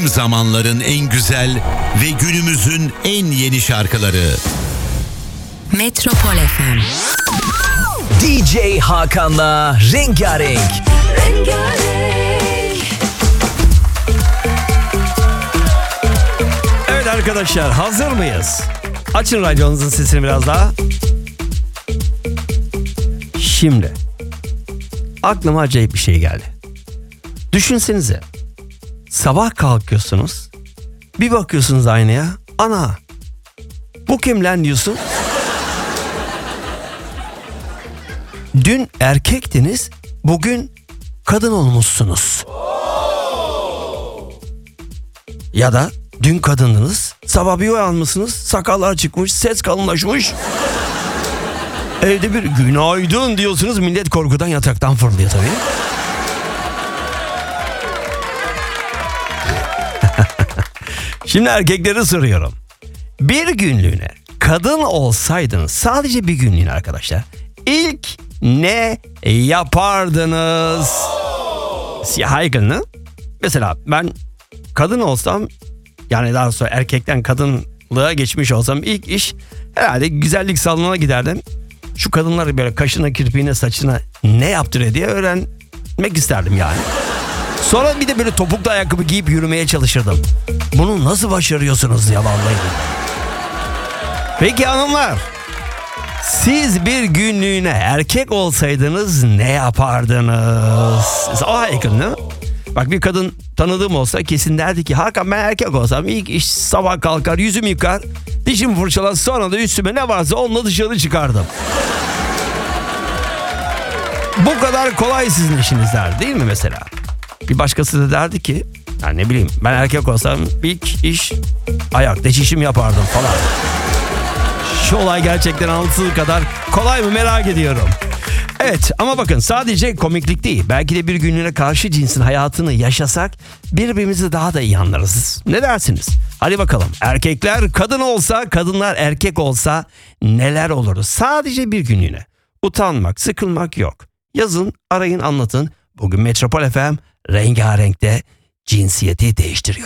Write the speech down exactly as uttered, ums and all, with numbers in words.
Tüm zamanların en güzel ve günümüzün en yeni şarkıları. Metropol F M. D J Hakan'la Rengarenk. Rengarenk. Evet arkadaşlar, hazır mıyız? Açın radyonuzun sesini biraz daha. Şimdi aklıma acayip bir şey geldi. Düşünsenize, sabah kalkıyorsunuz, bir bakıyorsunuz aynaya, ana bu kim lan diyorsun. Dün erkektiniz, bugün kadın olmuşsunuz. Ya da dün kadındınız, sabah bir uyanmışsınız, sakallar çıkmış, ses kalınlaşmış. Evde bir günaydın diyorsunuz, millet korkudan yataktan fırlıyor tabii. Şimdi erkekleri soruyorum. Bir günlüğüne kadın olsaydınız, sadece bir günlüğüne arkadaşlar, İlk ne yapardınız? Siyah aygınlı. Mesela ben kadın olsam, yani daha sonra erkekten kadınlığa geçmiş olsam, ilk iş herhalde güzellik salonuna giderdim. Şu kadınları böyle kaşına, kirpiğine, saçına ne yaptırıyor diye öğrenmek isterdim yani. Sonra bir de böyle topuklu ayakkabı giyip yürümeye çalışırdım. Bunu nasıl başarıyorsunuz ya vallahi? Peki hanımlar, siz bir günlüğüne erkek olsaydınız ne yapardınız? O yakın değil mi? Bak, bir kadın tanıdığım olsa kesin derdi ki, Hakan ben erkek olsam ilk iş sabah kalkar, yüzümü yıkar, dişimi fırçalar, sonra da üstüme ne varsa onunla dışarı çıkardım. Bu kadar kolay sizin işiniz derdi değil mi mesela? Bir başkası da derdi ki, yani ne bileyim, ben erkek olsam ilk iş ayakta çişim yapardım falan. Şu olay gerçekten anlatıldığı kadar kolay mı merak ediyorum. Evet, ama bakın, sadece komiklik değil, belki de bir günlüğüne karşı cinsin hayatını yaşasak birbirimizi daha da iyi anlarız. Ne dersiniz? Hadi bakalım, erkekler kadın olsa, kadınlar erkek olsa neler olurdu? Sadece bir günlüğüne. Utanmak, sıkılmak yok. Yazın, arayın, anlatın. Bugün Metropol F M Rengarenk'te cinsiyeti değiştiriyor.